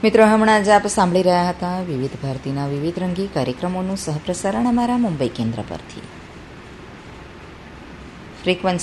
મિત્રો, હમણાં જ આપ સાંભળી રહ્યા હતા વિવિધ ભારતીના વિવિધ રંગી કાર્યક્રમોનું સહપ્રસારણ અમારા મુંબઈ કેન્દ્ર પરથી. ફ્રીક્વન્સી